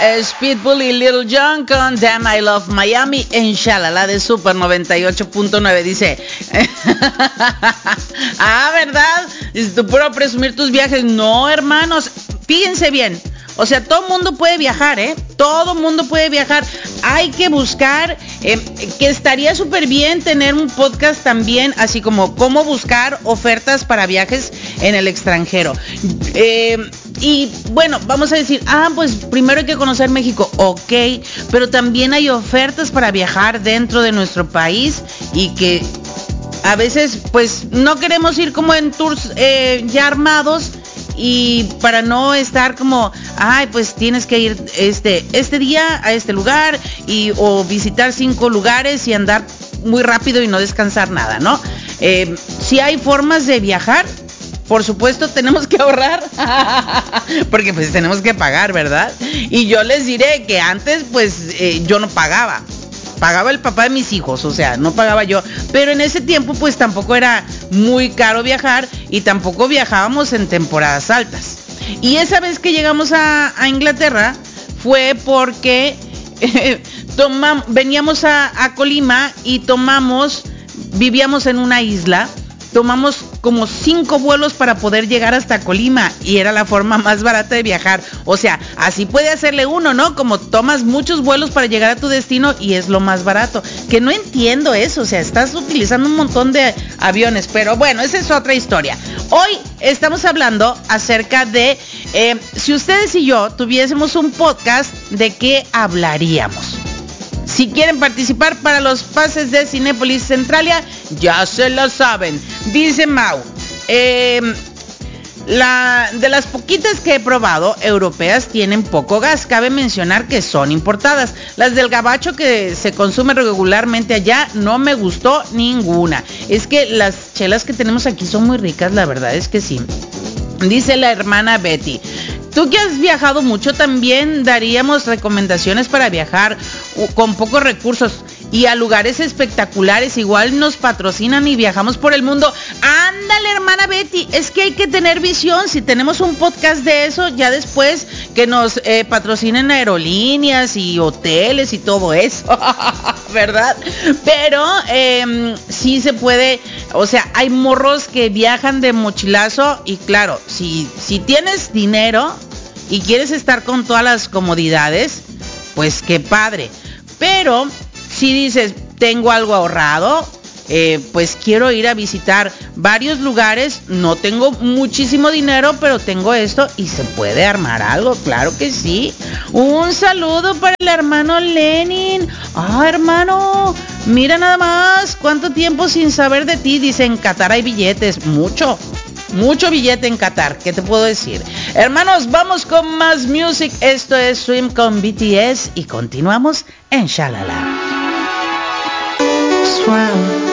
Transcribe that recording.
Pitbull y Lil Jon con Damn I Love Miami en Shalala de Super 98.9. Dice, ¿verdad? ¿Tú puedo presumir tus viajes? No, hermanos, fíjense bien. O sea, todo mundo puede viajar, todo mundo puede viajar. Hay que buscar, que estaría súper bien tener un podcast también, así como cómo buscar ofertas para viajes en el extranjero. Y bueno, vamos a decir, pues primero hay que conocer México, ok, pero también hay ofertas para viajar dentro de nuestro país y que a veces pues no queremos ir como en tours ya armados. Y para no estar como, pues tienes que ir este día a este lugar o visitar 5 lugares y andar muy rápido y no descansar nada, ¿no? Si hay formas de viajar, por supuesto tenemos que ahorrar, porque pues tenemos que pagar, ¿verdad? Y yo les diré que antes pues yo no pagaba el papá de mis hijos, o sea, no pagaba yo, pero en ese tiempo pues tampoco era muy caro viajar y tampoco viajábamos en temporadas altas. Y esa vez que llegamos a Inglaterra fue porque veníamos a Colima y vivíamos en una isla. Tomamos como 5 vuelos para poder llegar hasta Colima y era la forma más barata de viajar. O sea, así puede hacerle uno, ¿no? Como tomas muchos vuelos para llegar a tu destino y es lo más barato. Que no entiendo eso, o sea, estás utilizando un montón de aviones, pero bueno, esa es otra historia. Hoy estamos hablando acerca de si ustedes y yo tuviésemos un podcast, ¿de qué hablaríamos? Si quieren participar para los pases de Cinépolis Centralia, ya se lo saben. Dice Mau, de las poquitas que he probado, europeas tienen poco gas. Cabe mencionar que son importadas. Las del gabacho que se consumen regularmente allá, no me gustó ninguna. Es que las chelas que tenemos aquí son muy ricas, la verdad es que sí. Dice la hermana Betty, tú que has viajado mucho, también daríamos recomendaciones para viajar con pocos recursos y a lugares espectaculares. Igual nos patrocinan y viajamos por el mundo. Ándale, hermana Betty, es que hay que tener visión. Si tenemos un podcast de eso, ya después que nos patrocinen aerolíneas y hoteles y todo eso, ¿verdad? Pero sí se puede. O sea, hay morros que viajan de mochilazo y claro, si tienes dinero y quieres estar con todas las comodidades, pues qué padre. Pero si dices, tengo algo ahorrado, pues quiero ir a visitar varios lugares, no tengo muchísimo dinero, pero tengo esto y se puede armar algo, claro que sí. Un saludo para el hermano Lenin. Hermano, mira nada más, cuánto tiempo sin saber de ti. Dice, en Qatar hay billetes, mucho billete en Qatar, ¿qué te puedo decir? Hermanos, vamos con más music. Esto es Swim con BTS y continuamos en Shalala. Swim.